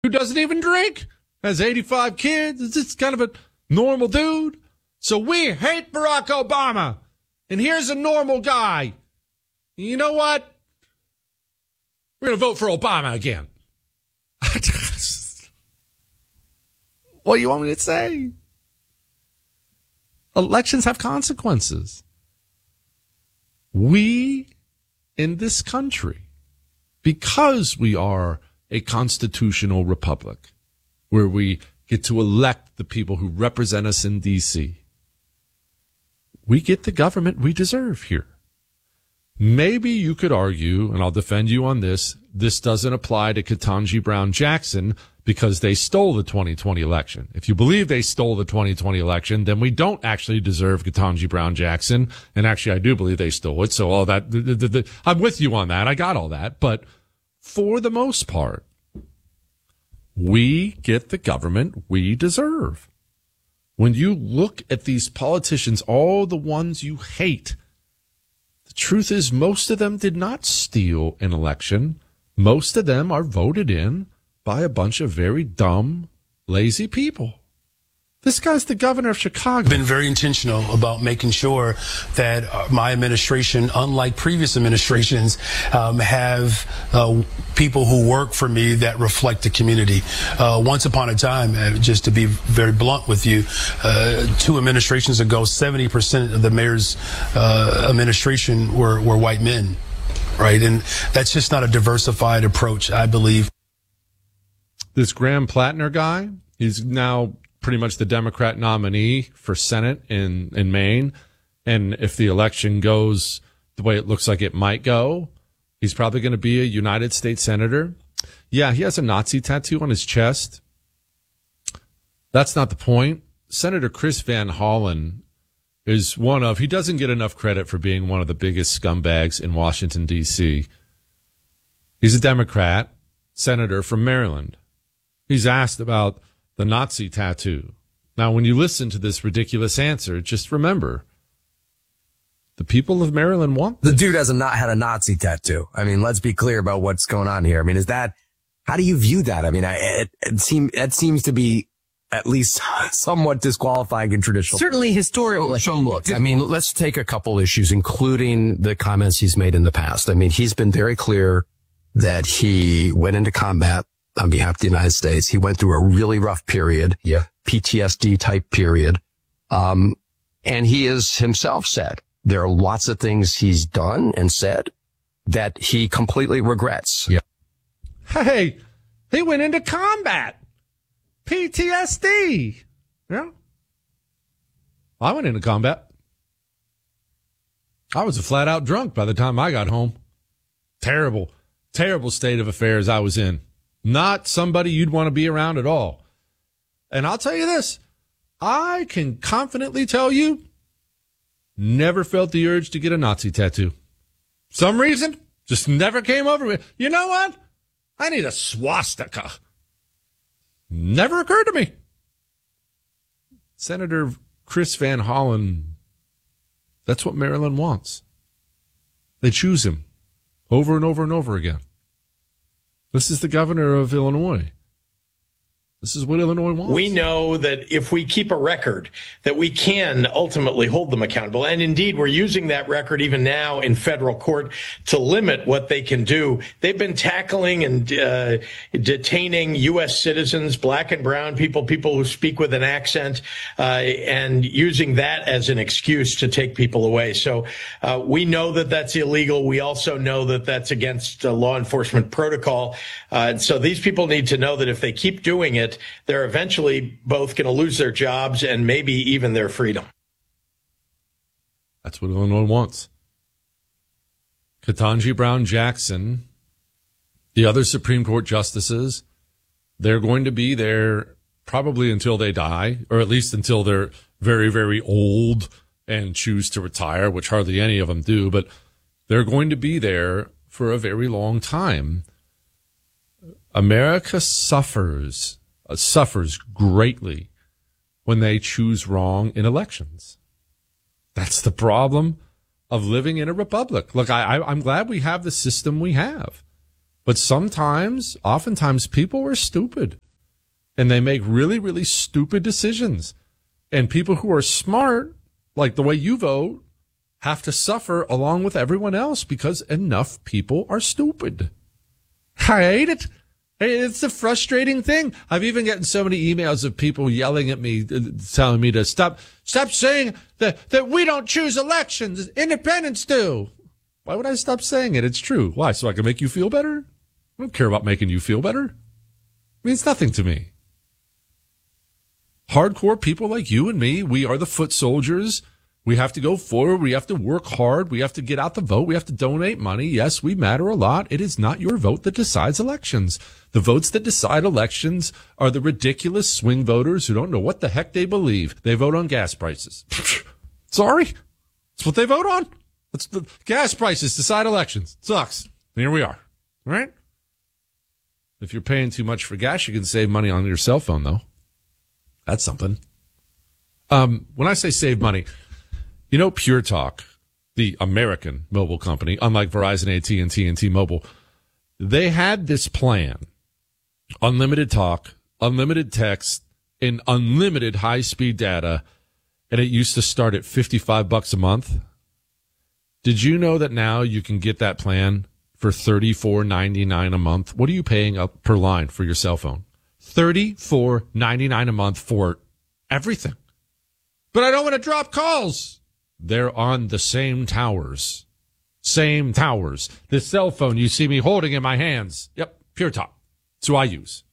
who doesn't even drink, has 85 kids, is just kind of a normal dude. So we hate Barack Obama. And here's a normal guy. You know what? We're going to vote for Obama again. What do you want me to say? Elections have consequences. We in this country, because we are a constitutional republic where we get to elect the people who represent us in D.C., we get the government we deserve here. Maybe you could argue, and I'll defend you on this doesn't apply to Ketanji Brown Jackson because they stole the 2020 election. If you believe they stole the 2020 election, then we don't actually deserve Ketanji Brown Jackson. And actually, I do believe they stole it. So all that, I'm with you on that. I got all that. But for the most part, we get the government we deserve. When you look at these politicians, all the ones you hate, the truth is most of them did not steal an election. Most of them are voted in by a bunch of very dumb, lazy people. This guy's the governor of Chicago. Been very intentional about making sure that my administration, unlike previous administrations, have people who work for me that reflect the community. Once upon a time, just to be very blunt with you, 2 administrations ago, 70% of the mayor's administration were white men, right? And that's just not a diversified approach, I believe. This Graham Plattner guy, he's now pretty much the Democrat nominee for Senate in Maine. And if the election goes the way it looks like it might go, he's probably going to be a United States Senator. Yeah, he has a Nazi tattoo on his chest. That's not the point. Senator Chris Van Hollen is he doesn't get enough credit for being one of the biggest scumbags in Washington, D.C. He's a Democrat senator from Maryland. He's asked about the Nazi tattoo. Now, when you listen to this ridiculous answer, just remember, the people of Maryland want this. The dude has not had a Nazi tattoo. I mean, let's be clear about what's going on here. I mean, how do you view that? I mean, it seems to be at least somewhat disqualifying in traditional. Certainly historically. Look, I mean, let's take a couple issues, including the comments he's made in the past. I mean, he's been very clear that he went into combat on behalf of the United States. He went through a really rough period. Yeah. PTSD type period. And he has himself said there are lots of things he's done and said that he completely regrets. Yeah. Hey, he went into combat. PTSD. Yeah. I went into combat. I was a flat out drunk by the time I got home. Terrible, terrible state of affairs I was in. Not somebody you'd want to be around at all. And I'll tell you this, I can confidently tell you, never felt the urge to get a Nazi tattoo. Some reason, just never came over me. You know what? I need a swastika. Never occurred to me. Senator Chris Van Hollen, that's what Maryland wants. They choose him over and over and over again. This is the governor of Illinois. This is what Illinois wants. We know that if we keep a record, that we can ultimately hold them accountable. And indeed, we're using that record even now in federal court to limit what they can do. They've been tackling and detaining U.S. citizens, black and brown people who speak with an accent, and using that as an excuse to take people away. So we know that that's illegal. We also know that that's against law enforcement protocol. So these people need to know that if they keep doing it, they're eventually both going to lose their jobs and maybe even their freedom. That's what Illinois wants. Ketanji Brown Jackson, the other Supreme Court justices, they're going to be there probably until they die, or at least until they're very, very old and choose to retire, which hardly any of them do, but they're going to be there for a very long time. America suffers greatly when they choose wrong in elections. That's the problem of living in a republic. Look, I'm glad we have the system we have. But oftentimes people are stupid and they make really, really stupid decisions. And people who are smart, like the way you vote, have to suffer along with everyone else because enough people are stupid. I hate it. It's a frustrating thing. I've even gotten so many emails of people yelling at me, telling me to stop saying that we don't choose elections. Independents do. Why would I stop saying it? It's true. Why? So I can make you feel better? I don't care about making you feel better. It means nothing to me. Hardcore people like you and me, we are the foot soldiers. We have to go forward. We have to work hard. We have to get out the vote. We have to donate money. Yes, we matter a lot. It is not your vote that decides elections. The votes that decide elections are the ridiculous swing voters who don't know what the heck they believe. They vote on gas prices. Sorry. That's what they vote on. That's the gas prices decide elections. Sucks. And here we are. All right? If you're paying too much for gas, you can save money on your cell phone, though. That's something. When I say save money, you know, Pure Talk, the American mobile company, unlike Verizon, AT&T, and T-Mobile, they had this plan: unlimited talk, unlimited text, and unlimited high-speed data, and it used to start at $55 a month. Did you know that now you can get that plan for $34.99 a month? What are you paying up per line for your cell phone? $34.99 a month for everything. But I don't want to drop calls. They're on the same towers. Same towers. The cell phone you see me holding in my hands. Yep, Pure Talk. That's who I use.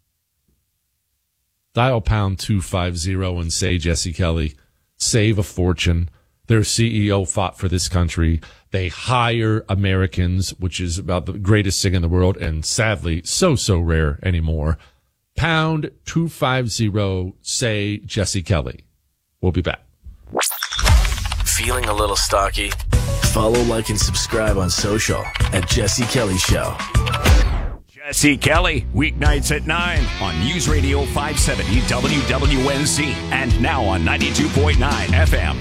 Dial pound 250 and say Jesse Kelly. Save a fortune. Their CEO fought for this country. They hire Americans, which is about the greatest thing in the world, and sadly, so rare anymore. Pound 250, say Jesse Kelly. We'll be back. Feeling a little stocky? Follow, like, and subscribe on social at Jesse Kelly Show. Jesse Kelly, weeknights at 9 on News Radio 570 WWNC and now on 92.9 FM.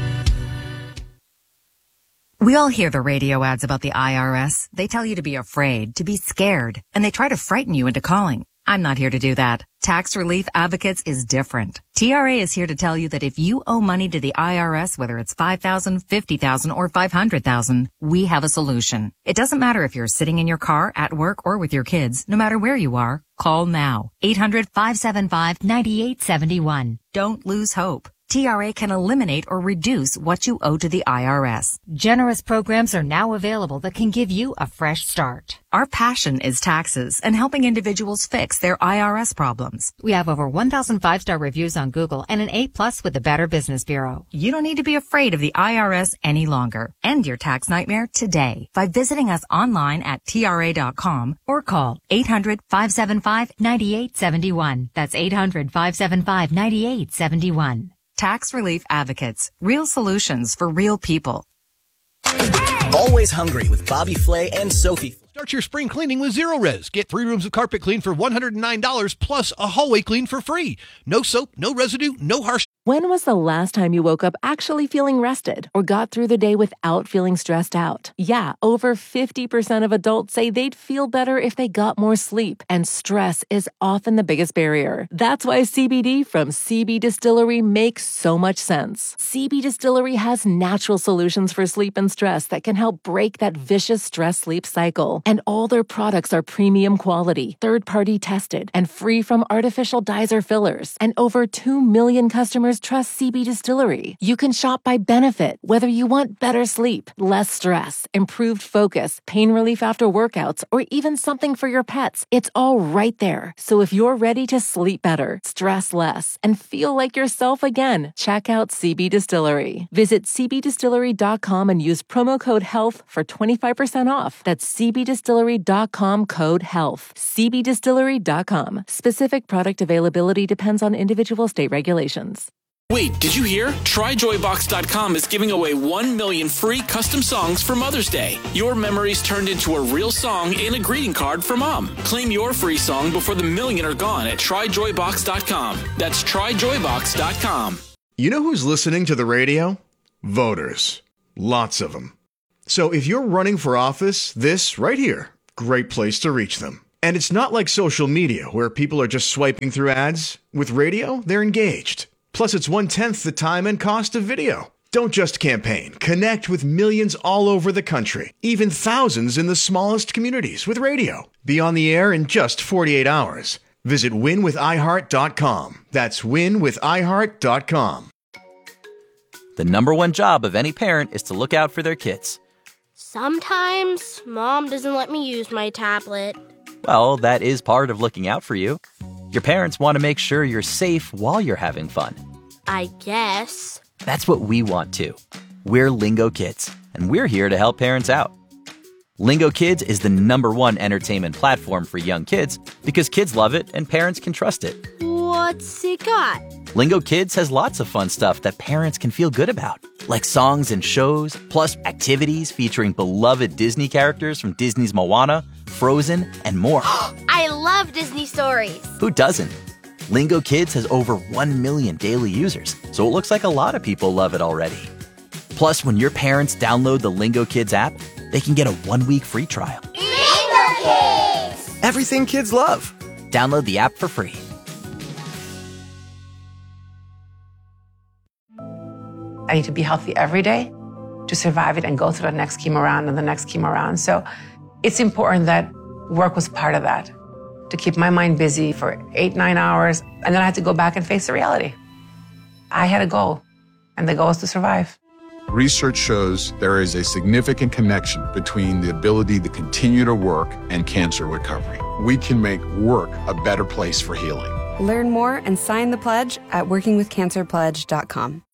We all hear the radio ads about the IRS. They tell you to be afraid, to be scared, and they try to frighten you into calling. I'm not here to do that. Tax Relief Advocates is different. TRA is here to tell you that if you owe money to the IRS, whether it's $5,000, $50,000, or $500,000, we have a solution. It doesn't matter if you're sitting in your car, at work, or with your kids. No matter where you are, call now. 800-575-9871. Don't lose hope. TRA can eliminate or reduce what you owe to the IRS. Generous programs are now available that can give you a fresh start. Our passion is taxes and helping individuals fix their IRS problems. We have over 1,000 5-star reviews on Google and an A+ with the Better Business Bureau. You don't need to be afraid of the IRS any longer. End your tax nightmare today by visiting us online at TRA.com or call 800-575-9871. That's 800-575-9871. Tax Relief Advocates. Real solutions for real people. Always hungry with Bobby Flay and Sophie. Start your spring cleaning with Zero Res. Get 3 rooms of carpet clean for $109 plus a hallway clean for free. No soap, no residue, no harsh. When was the last time you woke up actually feeling rested or got through the day without feeling stressed out? Yeah, over 50% of adults say they'd feel better if they got more sleep, and stress is often the biggest barrier. That's why CBD from CB Distillery makes so much sense. CB Distillery has natural solutions for sleep and stress that can help break that vicious stress-sleep cycle. And all their products are premium quality, third-party tested, and free from artificial dyes or fillers. And over 2 million customers trust CB Distillery. You can shop by benefit, whether you want better sleep, less stress, improved focus, pain relief after workouts, or even something for your pets. It's all right there. So if you're ready to sleep better, stress less, and feel like yourself again, check out CB Distillery. Visit cbdistillery.com and use promo code HEALTH for 25% off. That's cbdistillery.com code HEALTH. cbdistillery.com. Specific product availability depends on individual state regulations. Wait, did you hear? TryJoyBox.com is giving away 1 million free custom songs for Mother's Day. Your memories turned into a real song and a greeting card for Mom. Claim your free song before the million are gone at TryJoyBox.com. That's TryJoyBox.com. You know who's listening to the radio? Voters. Lots of them. So if you're running for office, this right here great place to reach them. And it's not like social media where people are just swiping through ads. With radio, they're engaged. Plus, it's 1/10 the time and cost of video. Don't just campaign. Connect with millions all over the country, even thousands in the smallest communities with radio. Be on the air in just 48 hours. Visit winwithiheart.com. That's winwithiheart.com. The number one job of any parent is to look out for their kids. Sometimes Mom doesn't let me use my tablet. Well, that is part of looking out for you. Your parents want to make sure you're safe while you're having fun. I guess. That's what we want too. We're Lingo Kids, and we're here to help parents out. Lingo Kids is the #1 entertainment platform for young kids because kids love it and parents can trust it. What's it got? Lingo Kids has lots of fun stuff that parents can feel good about, like songs and shows, plus activities featuring beloved Disney characters from Disney's Moana, Frozen, and more. I love Disney stories. Who doesn't? Lingo Kids has over 1 million daily users, so it looks like a lot of people love it already. Plus, when your parents download the Lingo Kids app, they can get a 1-week free trial. Lingo Kids! Everything kids love. Download the app for free. I need to be healthy every day to survive it and go through the next chemo round and the next chemo round. So it's important that work was part of that, to keep my mind busy for 8-9 hours. And then I had to go back and face the reality. I had a goal, and the goal is to survive. Research shows there is a significant connection between the ability to continue to work and cancer recovery. We can make work a better place for healing. Learn more and sign the pledge at workingwithcancerpledge.com.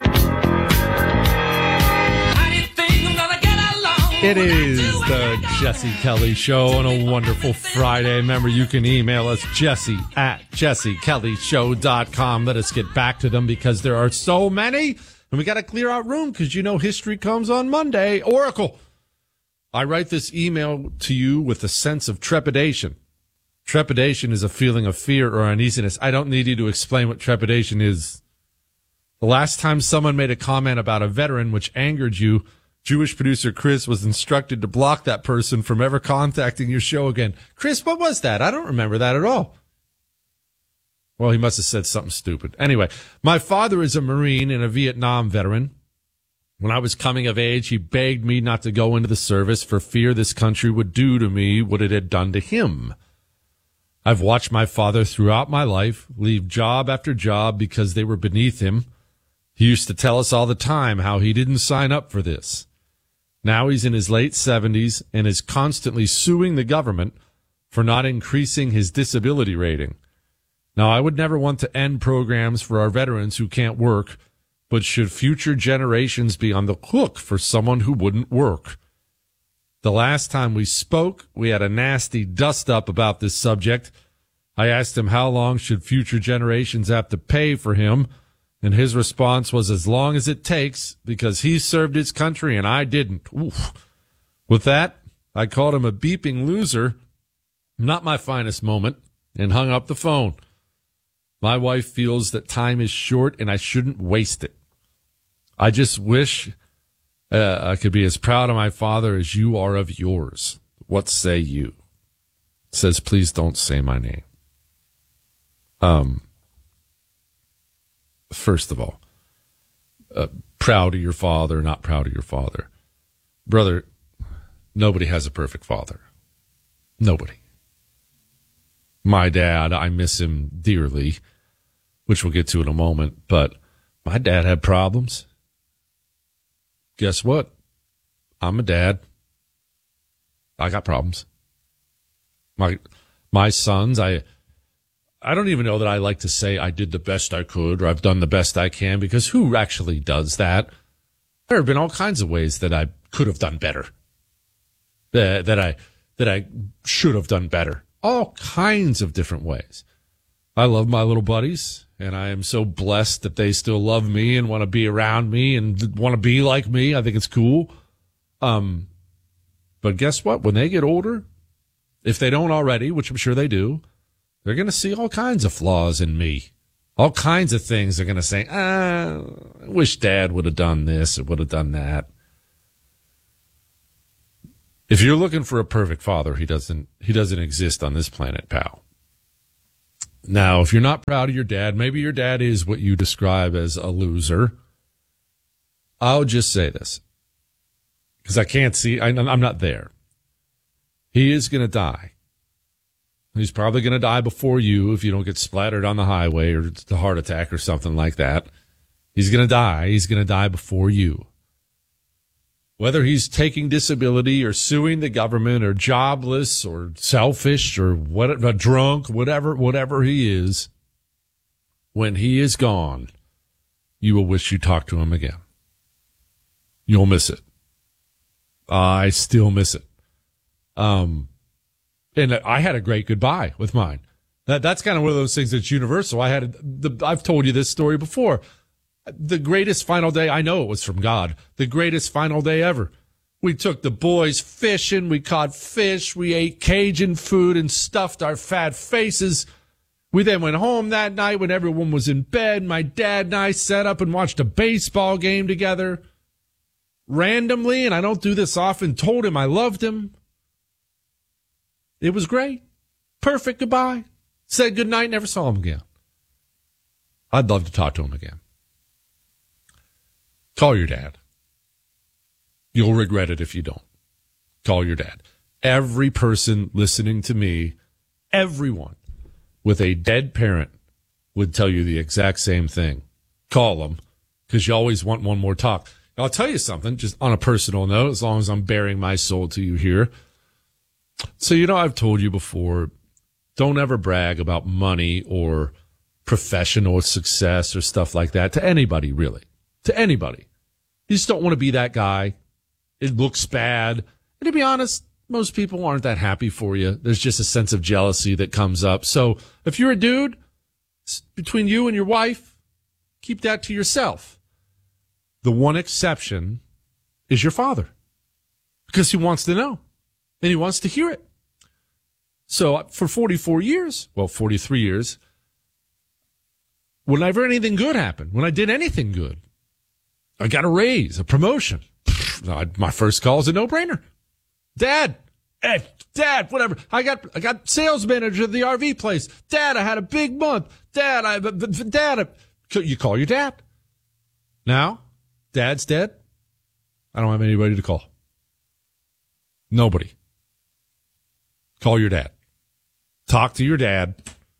It is the Jesse Kelly Show on a wonderful Friday. Remember, you can email us, jesse@jessekellyshow.com. Let us get back to them because there are so many. And we got to clear out room because, you know, history comes on Monday. Oracle. I write this email to you with a sense of trepidation. Trepidation is a feeling of fear or uneasiness. I don't need you to explain what trepidation is. The last time someone made a comment about a veteran which angered you, Jewish producer Chris was instructed to block that person from ever contacting your show again. Chris, what was that? I don't remember that at all. Well, he must have said something stupid. Anyway, my father is a Marine and a Vietnam veteran. When I was coming of age, he begged me not to go into the service for fear this country would do to me what it had done to him. I've watched my father throughout my life leave job after job because they were beneath him. He used to tell us all the time how he didn't sign up for this. Now he's in his late 70s and is constantly suing the government for not increasing his disability rating. Now, I would never want to end programs for our veterans who can't work, but should future generations be on the hook for someone who wouldn't work? The last time we spoke, we had a nasty dust-up about this subject. I asked him how long should future generations have to pay for him, and his response was as long as it takes because he served his country and I didn't. Oof. With that, I called him a beeping loser, not my finest moment, and hung up the phone. My wife feels that time is short and I shouldn't waste it. I just wish I could be as proud of my father as you are of yours. What say you? It says, please don't say my name. First of all, proud of your father, not proud of your father. Brother, nobody has a perfect father. Nobody. My dad, I miss him dearly, which we'll get to in a moment, but my dad had problems. Guess what? I'm a dad. I got problems. My sons, I don't even know that I like to say I did the best I could or I've done the best I can, because who actually does that? There have been all kinds of ways that I could have done better, that I should have done better. All kinds of different ways. I love my little buddies, and I am so blessed that they still love me and want to be around me and want to be like me. I think it's cool. But guess what? When they get older, if they don't already, which I'm sure they do, they're going to see all kinds of flaws in me. All kinds of things they're going to say, I wish Dad would have done this or would have done that. If you're looking for a perfect father, he doesn't exist on this planet, pal. Now, if you're not proud of your dad, maybe your dad is what you describe as a loser. I'll just say this, because I can't see, I'm not there. He is going to die. He's probably going to die before you if you don't get splattered on the highway or it's a heart attack or something like that. He's going to die. He's going to die before you. Whether he's taking disability or suing the government or jobless or selfish or whatever, drunk, whatever he is, when he is gone, you will wish you talked to him again. You'll miss it. I still miss it. And I had a great goodbye with mine. That's kind of one of those things that's universal. I've told you this story before. The greatest final day, I know it was from God, the greatest final day ever. We took the boys fishing, we caught fish, we ate Cajun food and stuffed our fat faces. We then went home that night when everyone was in bed. My dad and I sat up and watched a baseball game together. Randomly, and I don't do this often, told him I loved him. It was great. Perfect goodbye. Said goodnight, never saw him again. I'd love to talk to him again. Call your dad. You'll regret it if you don't. Call your dad. Every person listening to me, everyone with a dead parent would tell you the exact same thing. Call them, because you always want one more talk. I'll tell you something, just on a personal note, as long as I'm bearing my soul to you here. So, I've told you before, don't ever brag about money or professional success or stuff like that to anybody, really. To anybody. You just don't want to be that guy. It looks bad. And to be honest, most people aren't that happy for you. There's just a sense of jealousy that comes up. So if you're a dude, between you and your wife, keep that to yourself. The one exception is your father, because he wants to know and he wants to hear it. So for 43 years, whenever anything good happened, when I did anything good, I got a raise, a promotion. My first call is a no-brainer. Dad, whatever. I got sales manager of the RV place. Dad, I had a big month. You call your dad. Now, Dad's dead. I don't have anybody to call. Nobody. Call your dad. Talk to your dad.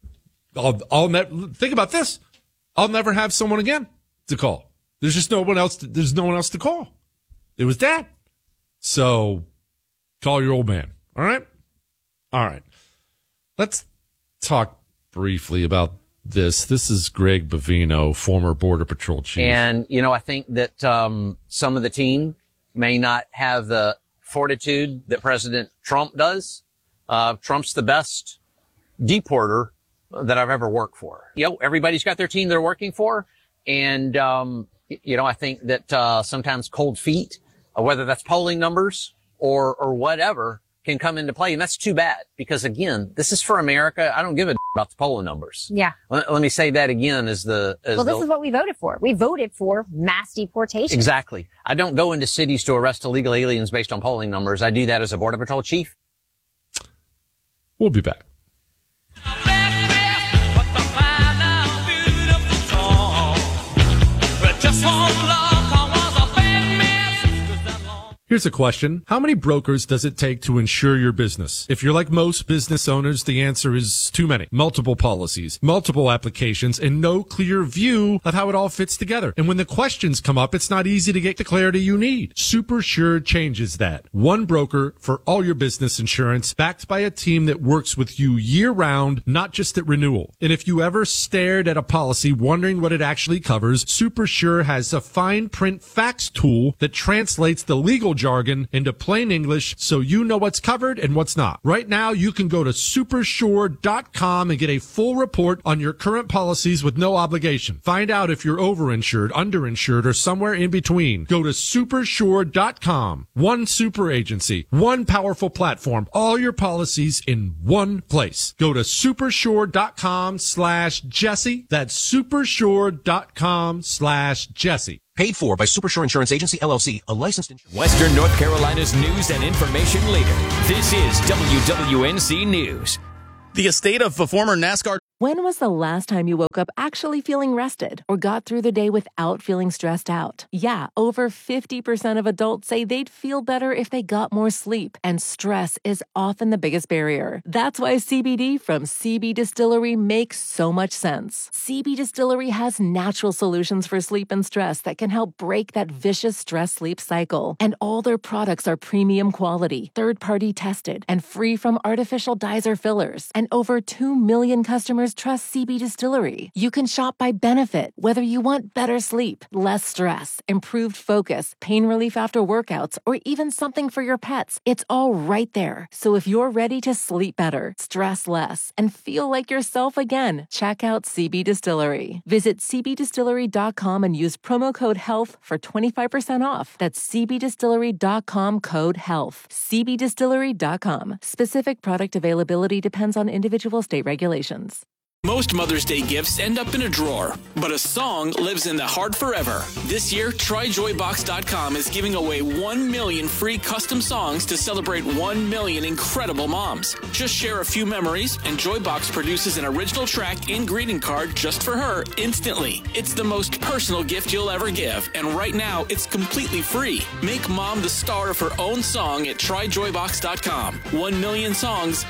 Think about this. I'll never have someone again to call. There's just no one else. There's no one else to call. It was Dad. So call your old man. All right. All right. Let's talk briefly about this. This is Greg Bovino, former Border Patrol chief. And, I think that some of the team may not have the fortitude that President Trump does. Trump's the best deporter that I've ever worked for. Everybody's got their team they're working for. And, I think that sometimes cold feet, whether that's polling numbers or whatever, can come into play. And that's too bad, because, again, this is for America. I don't give a about the polling numbers. Yeah. Let me say that again this is what we voted for. We voted for mass deportation. Exactly. I don't go into cities to arrest illegal aliens based on polling numbers. I do that as a Border Patrol chief. We'll be back. Here's a question. How many brokers does it take to insure your business? If you're like most business owners, the answer is too many. Multiple policies, multiple applications, and no clear view of how it all fits together. And when the questions come up, it's not easy to get the clarity you need. SuperSure changes that. One broker for all your business insurance, backed by a team that works with you year-round, not just at renewal. And if you ever stared at a policy wondering what it actually covers, SuperSure has a fine print facts tool that translates the legal jargon into plain English so you know what's covered and what's not. Right now, you can go to supersure.com and get a full report on your current policies with no obligation. Find out if you're overinsured, underinsured, or somewhere in between. Go to supersure.com. One super agency, one powerful platform, all your policies in one place. Go to supersure.com/Jesse. That's supersure.com/Jesse. Paid for by Supershore Insurance Agency, LLC, a licensed insurance. Western North Carolina's news and information leader. This is WWNC News. The estate of a former NASCAR. When was the last time you woke up actually feeling rested or got through the day without feeling stressed out? Yeah, over 50% of adults say they'd feel better if they got more sleep, and stress is often the biggest barrier. That's why CBD from CB Distillery makes so much sense. CB Distillery has natural solutions for sleep and stress that can help break that vicious stress-sleep cycle. And all their products are premium quality, third-party tested, and free from artificial dyes or fillers. And over 2 million customers trust CB Distillery. You can shop by benefit, whether you want better sleep, less stress, improved focus, pain relief after workouts, or even something for your pets. It's all right there. So if you're ready to sleep better, stress less, and feel like yourself again, check out CB Distillery. Visit cbdistillery.com and use promo code HEALTH for 25% off. That's cbdistillery.com, code HEALTH. cbdistillery.com. Specific product availability depends on individual state regulations. Most Mother's Day gifts end up in a drawer, but a song lives in the heart forever. This year, TryJoyBox.com is giving away 1 million free custom songs to celebrate 1 million incredible moms. Just share a few memories, and Joybox produces an original track and greeting card just for her instantly. It's the most personal gift you'll ever give, and right now, it's completely free. Make mom the star of her own song at TryJoyBox.com. 1 million songs,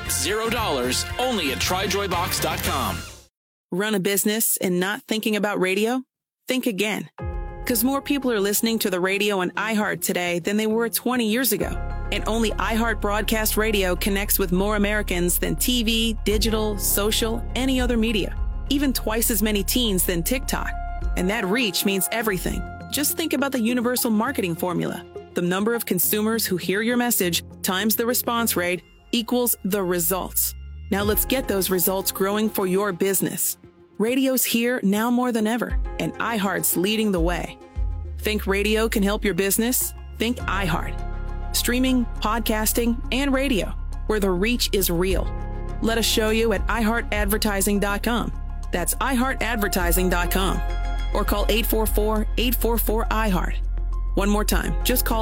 $0, only at TryJoyBox.com. Run a business and not thinking about radio? Think again. Because more people are listening to the radio on iHeart today than they were 20 years ago. And only iHeart Broadcast Radio connects with more Americans than TV, digital, social, any other media. Even twice as many teens than TikTok. And that reach means everything. Just think about the universal marketing formula. The number of consumers who hear your message times the response rate equals the results. Now let's get those results growing for your business. Radio's here now more than ever, and iHeart's leading the way. Think radio can help your business? Think iHeart. Streaming, podcasting, and radio, where the reach is real. Let us show you at iHeartAdvertising.com. That's iHeartAdvertising.com. Or call 844-844-iHeart. One more time, just call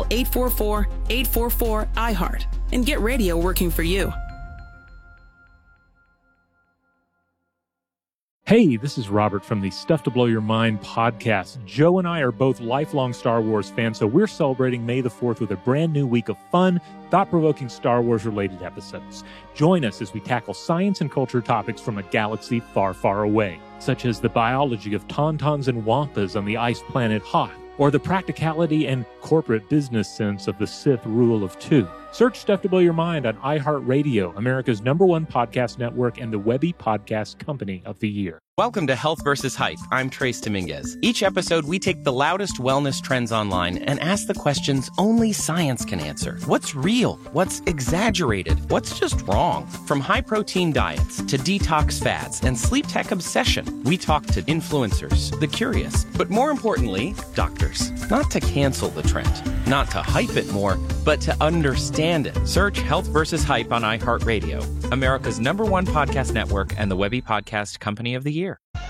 844-844-iHeart and get radio working for you. Hey, this is Robert from the Stuff to Blow Your Mind podcast. Joe and I are both lifelong Star Wars fans, so we're celebrating May the 4th with a brand new week of fun, thought-provoking Star Wars-related episodes. Join us as we tackle science and culture topics from a galaxy far, far away, such as the biology of tauntauns and wampas on the ice planet Hoth, or the practicality and corporate business sense of the Sith rule of two. Search Stuff to Blow Your Mind on iHeartRadio, America's #1 podcast network and the Webby Podcast Company of the Year. Welcome to Health vs. Hype. I'm Trace Dominguez. Each episode, we take the loudest wellness trends online and ask the questions only science can answer. What's real? What's exaggerated? What's just wrong? From high-protein diets to detox fads and sleep tech obsession, we talk to influencers, the curious, but more importantly, doctors. Not to cancel the trend, not to hype it more, but to understand it. Search Health vs. Hype on iHeartRadio, America's #1 podcast network and the Webby Podcast Company of the Year.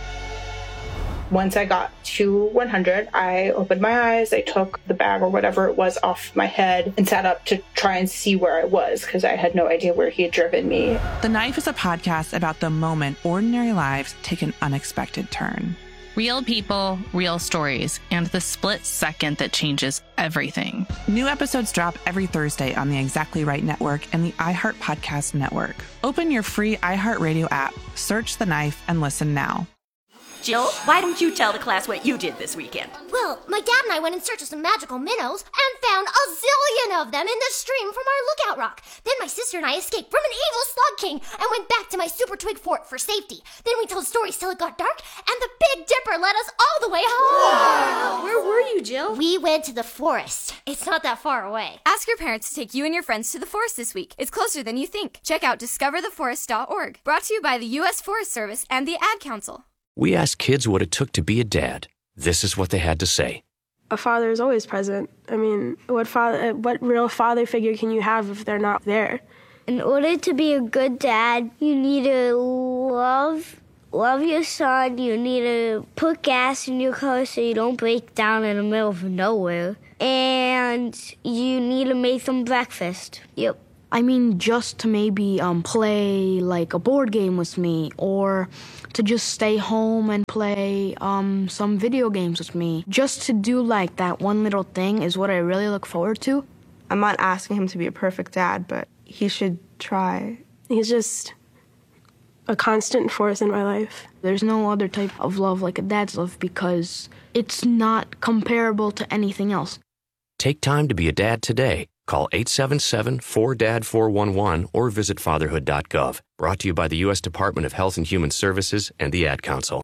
Once I got to 100, I opened my eyes, I took the bag or whatever it was off my head and sat up to try and see where I was because I had no idea where he had driven me. The Knife is a podcast about the moment ordinary lives take an unexpected turn. Real people, real stories, and the split second that changes everything. New episodes drop every Thursday on the Exactly Right Network and the iHeart Podcast Network. Open your free iHeartRadio app, search The Knife, and listen now. Jill, why don't you tell the class what you did this weekend? Well, my dad and I went in search of some magical minnows and found a zillion of them in the stream from our lookout rock. Then my sister and I escaped from an evil slug king and went back to my super twig fort for safety. Then we told stories till it got dark, and the Big Dipper led us all the way home. Wow. Where were you, Jill? We went to the forest. It's not that far away. Ask your parents to take you and your friends to the forest this week. It's closer than you think. Check out discovertheforest.org. Brought to you by the U.S. Forest Service and the Ad Council. We asked kids what it took to be a dad. This is what they had to say. A father is always present. I mean, what real father figure can you have if they're not there? In order to be a good dad, you need to love love your son. You need to put gas in your car so you don't break down in the middle of nowhere. And you need to make them breakfast. Yep. I mean, just to maybe play like a board game with me, or to just stay home and play some video games with me. Just to do like that one little thing is what I really look forward to. I'm not asking him to be a perfect dad, but he should try. He's just a constant force in my life. There's no other type of love like a dad's love because it's not comparable to anything else. Take time to be a dad today. Call 877-4DAD-411 or visit fatherhood.gov. Brought to you by the U.S. Department of Health and Human Services and the Ad Council.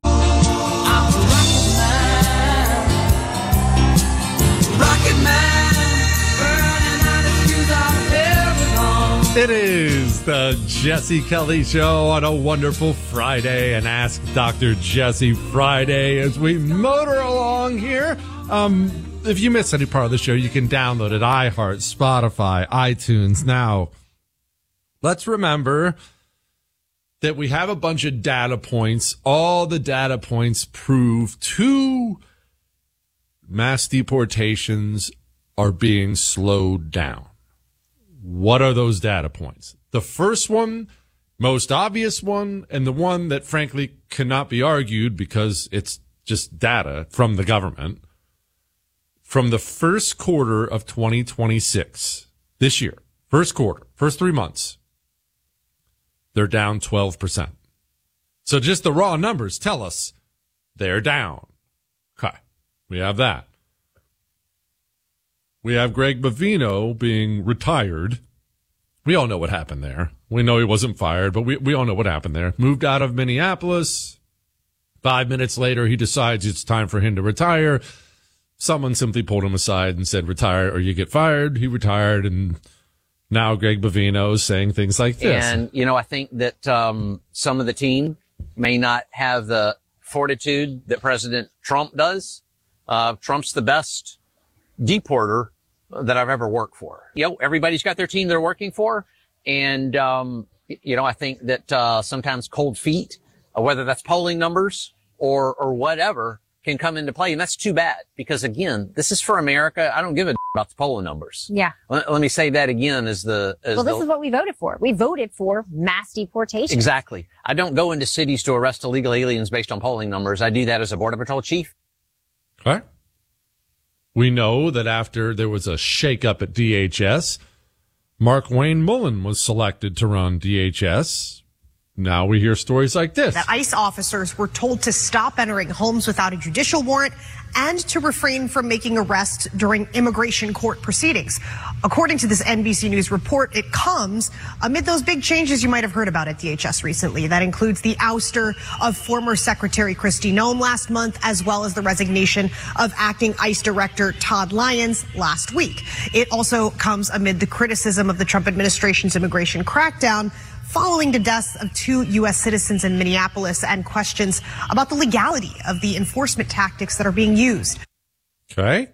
It is the Jesse Kelly Show on a wonderful Friday, and Ask Dr. Jesse Friday as we motor along here. If you miss any part of the show, you can download it, iHeart, Spotify, iTunes. Now, let's remember that we have a bunch of data points. All the data points prove 2 mass deportations are being slowed down. What are those data points? The first one, most obvious one, and the one that frankly cannot be argued because it's just data from the government. From the first quarter of 2026, this year, first quarter, first 3 months, they're down 12%. So just the raw numbers tell us they're down. Okay, we have that. We have Greg Bovino being retired. We all know what happened there. We know he wasn't fired, but we all know what happened there. Moved out of Minneapolis. 5 minutes later, he decides it's time for him to retire. Someone simply pulled him aside and said, retire or you get fired. He retired, and now Greg Bovino is saying things like this. And, I think that some of the team may not have the fortitude that President Trump does. Trump's the best deporter that I've ever worked for. Everybody's got their team they're working for. And, I think that sometimes cold feet, whether that's polling numbers or whatever, can come into play. And that's too bad because, again, this is for America. I don't give a about the polling numbers. Yeah. Let me say that again this is what we voted for. We voted for mass deportation. Exactly. I don't go into cities to arrest illegal aliens based on polling numbers. I do that as a Border Patrol chief. Okay. We know that after there was a shakeup at DHS, Markwayne Mullin was selected to run DHS. Now we hear stories like this. That ICE officers were told to stop entering homes without a judicial warrant and to refrain from making arrests during immigration court proceedings. According to this NBC News report, it comes amid those big changes you might have heard about at DHS recently. That includes the ouster of former Secretary Kristi Noem last month, as well as the resignation of acting ICE Director Todd Lyons last week. It also comes amid the criticism of the Trump administration's immigration crackdown following the deaths of 2 U.S. citizens in Minneapolis and questions about the legality of the enforcement tactics that are being used. Okay.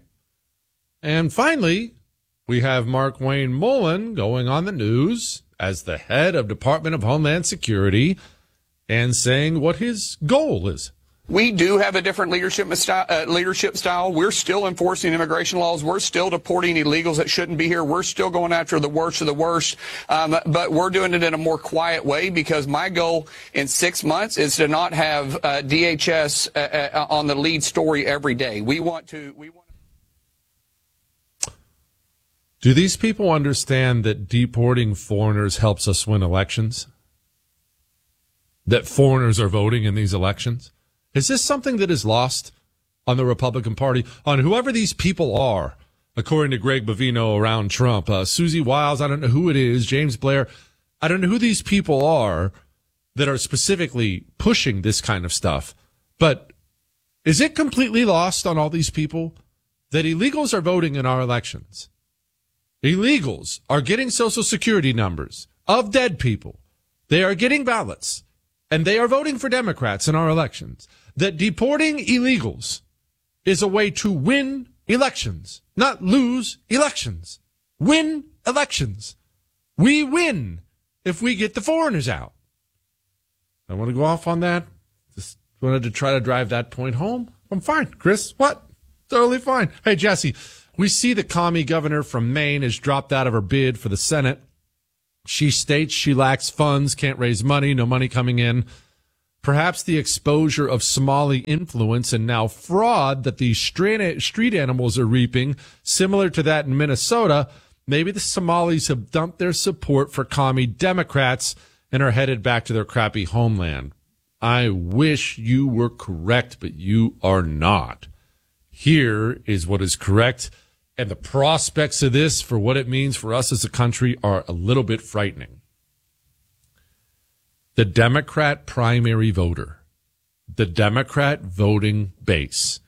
And finally, we have Markwayne Mullin going on the news as the head of Department of Homeland Security and saying what his goal is. We do have a different leadership style. We're still enforcing immigration laws. We're still deporting illegals that shouldn't be here. We're still going after the worst of the worst. But we're doing it in a more quiet way because my goal in 6 months is to not have DHS on the lead story every day. Do these people understand that deporting foreigners helps us win elections? That foreigners are voting in these elections? Is this something that is lost on the Republican Party, on whoever these people are, according to Greg Bovino around Trump? Susie Wiles, I don't know who it is, James Blair, I don't know who these people are that are specifically pushing this kind of stuff. But is it completely lost on all these people that illegals are voting in our elections? Illegals are getting Social Security numbers of dead people. They are getting ballots, and they are voting for Democrats in our elections. That deporting illegals is a way to win elections, not lose elections. Win elections. We win if we get the foreigners out. I want to go off on that. Wanted to try to drive that point home? I'm fine. Chris, what? Totally fine. Hey, Jesse, we see the commie governor from Maine has dropped out of her bid for the Senate. She states she lacks funds, can't raise money, no money coming in. Perhaps the exposure of Somali influence and now fraud that these street animals are reaping, similar to that in Minnesota, maybe the Somalis have dumped their support for commie Democrats and are headed back to their crappy homeland. I wish you were correct, but you are not. Here is what is correct, and the prospects of this for what it means for us as a country are a little bit frightening. The Democrat primary voter, the Democrat voting base,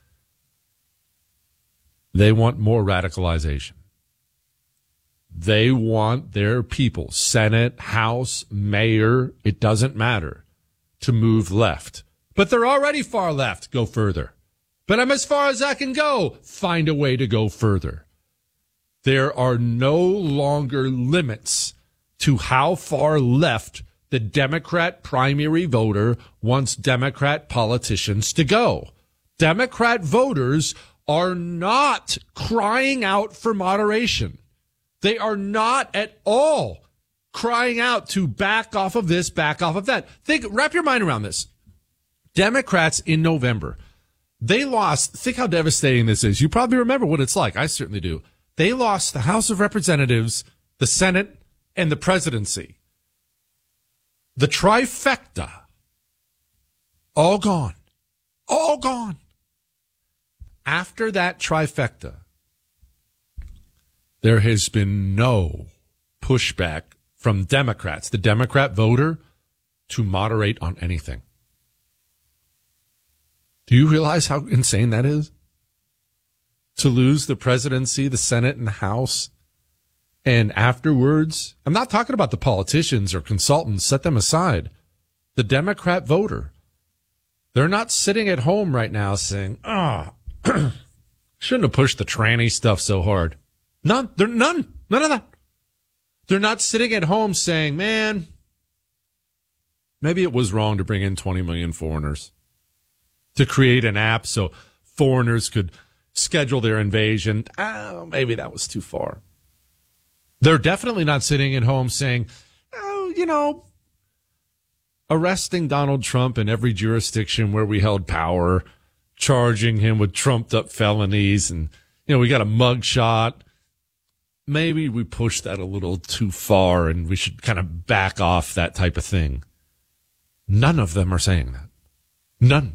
they want more radicalization. They want their people, Senate, House, mayor, it doesn't matter, to move left. But they're already far left. Go further. But I'm as far as I can go. Find a way to go further. There are no longer limits to how far left the Democrat primary voter wants Democrat politicians to go. Democrat voters are not crying out for moderation. They are not at all crying out to back off of this, back off of that. Wrap your mind around this. Democrats in November, they lost. Think how devastating this is. You probably remember what it's like. I certainly do. They lost the House of Representatives, the Senate, and the presidency. The trifecta, all gone. All gone. After that trifecta, there has been no pushback from Democrats, the Democrat voter, to moderate on anything. Do you realize how insane that is? To lose the presidency, the Senate, and the House, and afterwards, I'm not talking about the politicians or consultants, set them aside. The Democrat voter, they're not sitting at home right now saying, shouldn't have pushed the tranny stuff so hard. None of that. They're not sitting at home saying, man, maybe it was wrong to bring in 20 million foreigners, to create an app so foreigners could schedule their invasion. Maybe that was too far. They're definitely not sitting at home saying, arresting Donald Trump in every jurisdiction where we held power, charging him with trumped up felonies, and, we got a mugshot. Maybe we pushed that a little too far and we should kind of back off that type of thing. None of them are saying that. None.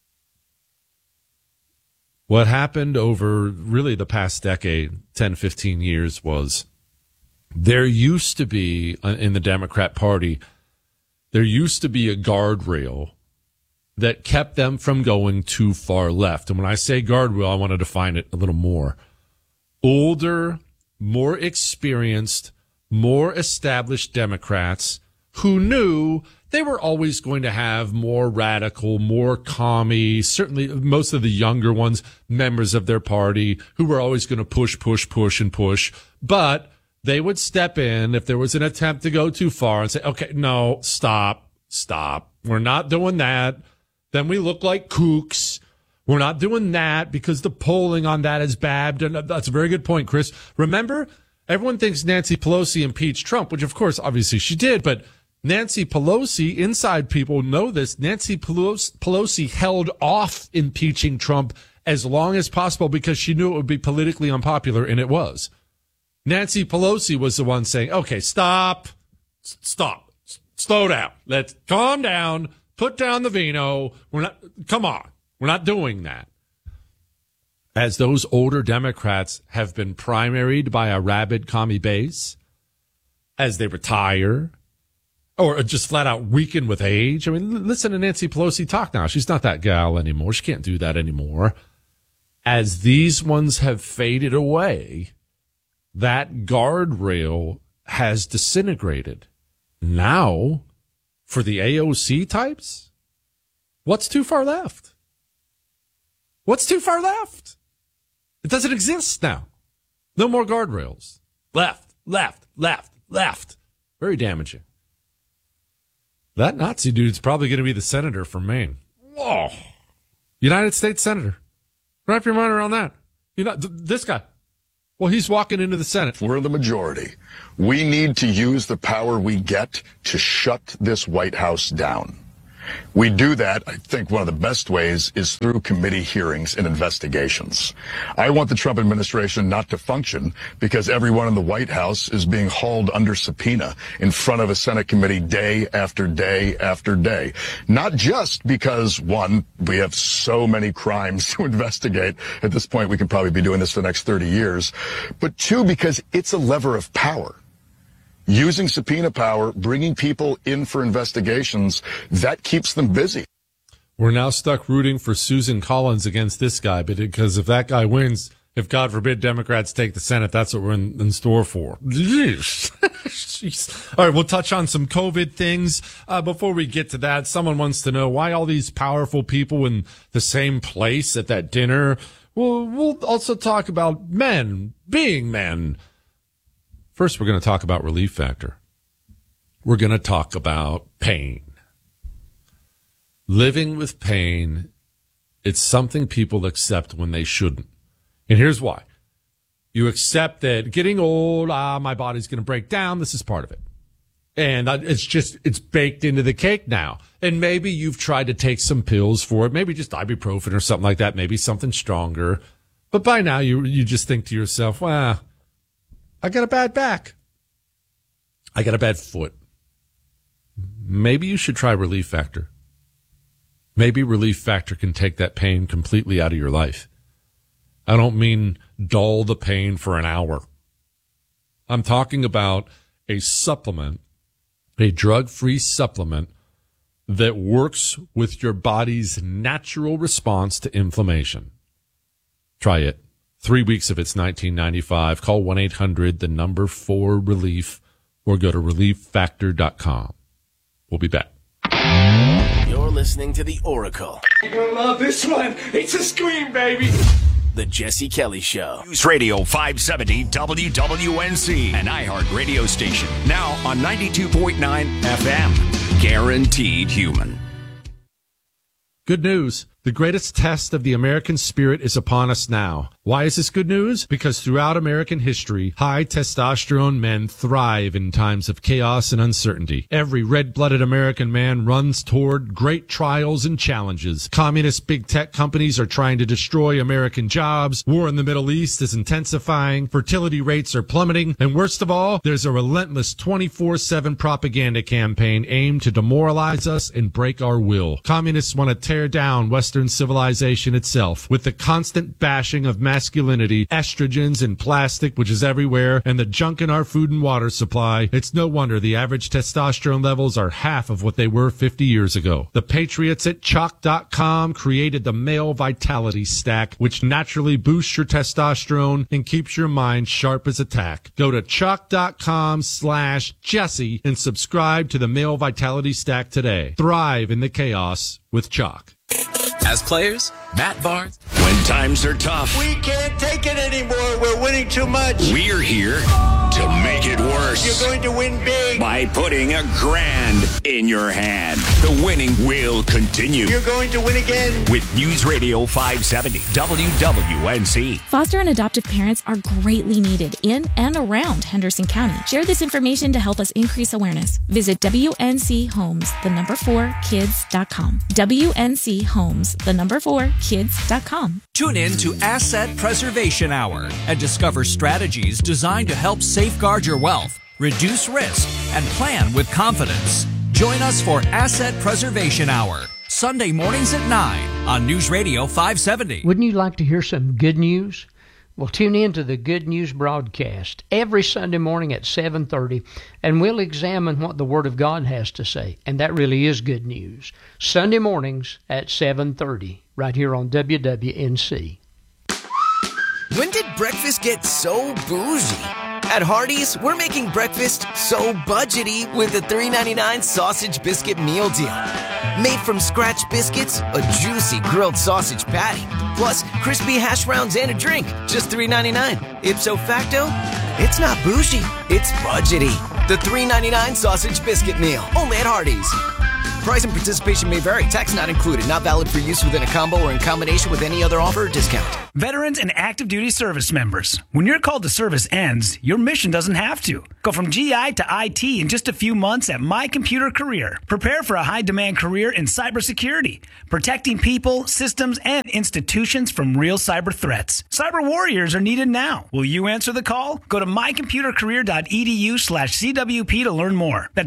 What happened over really the past decade, 10, 15 years, was there used to be, in the Democrat Party, there used to be a guardrail that kept them from going too far left. And when I say guardrail, I want to define it a little more. Older, more experienced, more established Democrats who knew they were always going to have more radical, more commie, certainly most of the younger ones, members of their party, who were always going to push, and push. But they would step in if there was an attempt to go too far and say, okay, no, stop. We're not doing that. Then we look like kooks. We're not doing that because the polling on that is bad. And that's a very good point, Chris. Remember, everyone thinks Nancy Pelosi impeached Trump, which of course, obviously she did. But Nancy Pelosi, inside people know this, Nancy Pelosi held off impeaching Trump as long as possible because she knew it would be politically unpopular, and it was. Nancy Pelosi was the one saying, okay, stop, slow down. Let's calm down, put down the vino. Come on. We're not doing that. As those older Democrats have been primaried by a rabid commie base, as they retire, or just flat out weaken with age. I mean, listen to Nancy Pelosi talk now. She's not that gal anymore. She can't do that anymore. As these ones have faded away, that guardrail has disintegrated. Now, for the AOC types, what's too far left? What's too far left? It doesn't exist now. No more guardrails. Left. Very damaging. That Nazi dude's probably going to be the senator from Maine. Whoa. United States Senator. Wrap your mind around that. You know, this guy. Well, he's walking into the Senate. We're the majority. We need to use the power we get to shut this White House down. We do that, I think one of the best ways is through committee hearings and investigations. I want the Trump administration not to function because everyone in the White House is being hauled under subpoena in front of a Senate committee day after day after day. Not just because, one, we have so many crimes to investigate. At this point, we can probably be doing this for the next 30 years. But two, because it's a lever of power. Using subpoena power, bringing people in for investigations, that keeps them busy. We're now stuck rooting for Susan Collins against this guy, because if that guy wins, if God forbid Democrats take the Senate, that's what we're in store for. Jeez. All right, we'll touch on some COVID things. Before we get to that, someone wants to know why all these powerful people in the same place at that dinner. We'll also talk about men being men. First, we're going to talk about Relief Factor. We're going to talk about pain. Living with pain, it's something people accept when they shouldn't. And here's why. You accept that getting old, my body's going to break down. This is part of it. And it's baked into the cake now. And maybe you've tried to take some pills for it, maybe just ibuprofen or something like that, maybe something stronger. But by now, you just think to yourself, well, I got a bad back. I got a bad foot. Maybe you should try Relief Factor. Maybe Relief Factor can take that pain completely out of your life. I don't mean dull the pain for an hour. I'm talking about a supplement, a drug-free supplement that works with your body's natural response to inflammation. Try it. 3 weeks of it's $19.95. Call 1-800-4RELIEF or go to relieffactor.com. We'll be back. You're listening to The Oracle. You're going to love this one. It's a scream, baby. The Jesse Kelly Show. News Radio 570 WWNC, an iHeart radio station. Now on 92.9 FM. Guaranteed human. Good news. The greatest test of the American spirit is upon us now. Why is this good news? Because throughout American history, high testosterone men thrive in times of chaos and uncertainty. Every red-blooded American man runs toward great trials and challenges. Communist big tech companies are trying to destroy American jobs. War in the Middle East is intensifying. Fertility rates are plummeting. And worst of all, there's a relentless 24/7 propaganda campaign aimed to demoralize us and break our will. Communists want to tear down Western civilization itself with the constant bashing of masculinity, estrogens and plastic, which is everywhere, and the junk in our food and water supply. It's no wonder the average testosterone levels are half of what they were 50 years ago. The patriots at Chalk.com created the Male Vitality Stack, which naturally boosts your testosterone and keeps your mind sharp as a tack. Go to Chalk.com/Jesse and subscribe to the Male Vitality Stack today. Thrive in the chaos with Chalk. As players, Matt Barnes. When times are tough, We can't take it anymore. We're winning too much. we're here to make it worse. You're going to win big. By putting $1,000 in your hand. The winning will continue. You're going to win again. With News Radio 570 WWNC. Foster and adoptive parents are greatly needed in and around Henderson County. Share this information to help us increase awareness. Visit WNCHomes4kids.com. WNCHomes4kids.com. Tune in to Asset Preservation Hour and discover strategies designed to help safeguard your wealth, reduce risk, and plan with confidence. Join us for Asset Preservation Hour, Sunday mornings at 9 on News Radio 570. Wouldn't you like to hear some good news? Well, tune in to the Good News broadcast every Sunday morning at 7:30, and we'll examine what the Word of God has to say. And that really is good news. Sunday mornings at 7:30, right here on WWNC. When did breakfast get so bougie? At Hardee's, we're making breakfast so budgety with the $3.99 sausage biscuit meal deal. Made from scratch biscuits, a juicy grilled sausage patty, plus crispy hash browns and a drink, just $3.99. Ipso facto, it's not bougie, it's budgety. The $3.99 sausage biscuit meal, only at Hardee's. Price and participation may vary. Tax not included. Not valid for use within a combo or in combination with any other offer or discount. Veterans and active duty service members. When your call to service ends, your mission doesn't have to. Go from GI to IT in just a few months at My Computer Career. Prepare for a high-demand career in cybersecurity, protecting people, systems, and institutions from real cyber threats. Cyber warriors are needed now. Will you answer the call? Go to mycomputercareer.edu/CWP to learn more. That's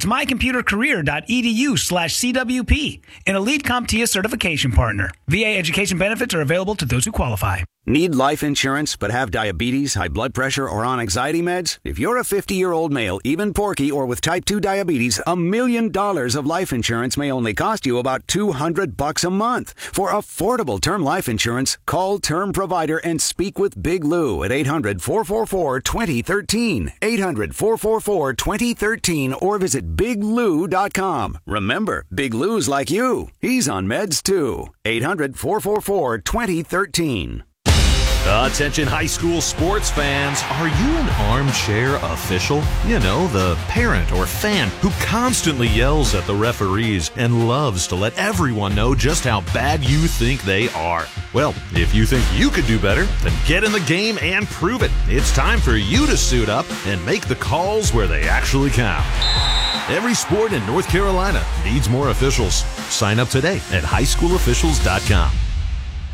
mycomputercareer.edu/CWP, an elite CompTIA certification partner. VA education benefits are available to those who qualify. Need life insurance but have diabetes, high blood pressure, or on anxiety meds? If you're a 50-year-old male, even porky, or with type 2 diabetes, $1 million of life insurance may only cost you about $200 a month. For affordable term life insurance, call Term Provider and speak with Big Lou at 800-444-2013. 800-444-2013 or visit biglou.com. Remember, Big Lou's like you. He's on meds too. 800-444-2013. Attention high school sports fans, are you an armchair official? You know, the parent or fan who constantly yells at the referees and loves to let everyone know just how bad you think they are. Well, if you think you could do better, then get in the game and prove it. It's time for you to suit up and make the calls where they actually count. Every sport in North Carolina needs more officials. Sign up today at highschoolofficials.com.